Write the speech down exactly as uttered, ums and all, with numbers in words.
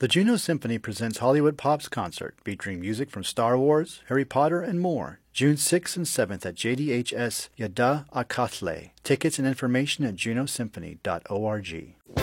The Juno Symphony presents Hollywood Pops Concert, featuring music from Star Wars, Harry Potter, and more, June sixth and seventh at J D H S Yadda Akatle. Tickets and information at juno symphony dot org.